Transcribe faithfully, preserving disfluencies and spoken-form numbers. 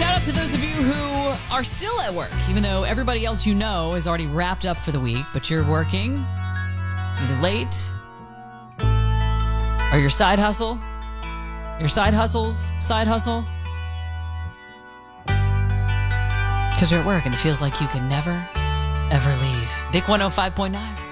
shout out to those of you who are still at work, even though everybody else you know is already wrapped up for the week, but you're working either late or your side hustle, your side hustles, side hustle. Because you're at work and it feels like you can never, ever leave. Dick one oh five point nine.